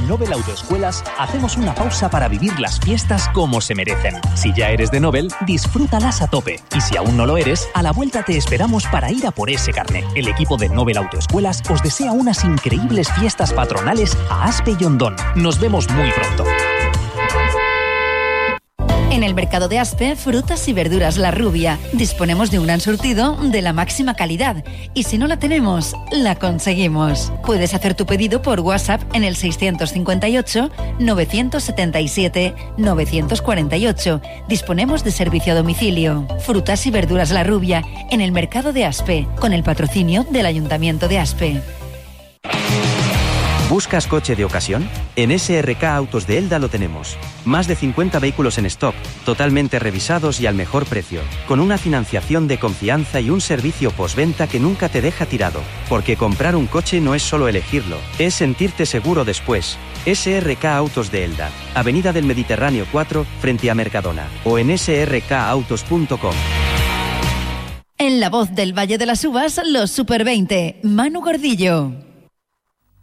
Nobel Autoescuelas hacemos una pausa para vivir las fiestas como se merecen. Si ya eres de Nobel, disfrútalas a tope. Y si aún no lo eres, a la vuelta te esperamos para ir a por ese carné. El equipo de Nobel Autoescuelas os desea unas increíbles fiestas patronales a Aspe y Ondón. Nos vemos muy pronto. En el mercado de Aspe, frutas y verduras La Rubia. Disponemos de un gran surtido de la máxima calidad. Y si no la tenemos, la conseguimos. Puedes hacer tu pedido por WhatsApp en el 658-977-948. Disponemos de servicio a domicilio. Frutas y verduras La Rubia, en el mercado de Aspe, con el patrocinio del Ayuntamiento de Aspe. ¿Buscas coche de ocasión? En SRK Autos de Elda lo tenemos. Más de 50 vehículos en stock, totalmente revisados y al mejor precio, con una financiación de confianza y un servicio postventa que nunca te deja tirado. Porque comprar un coche no es solo elegirlo, es sentirte seguro después. SRK Autos de Elda, Avenida del Mediterráneo 4, frente a Mercadona, o en srkautos.com. En la voz del Valle de las Uvas, los Super 20, Manu Gordillo.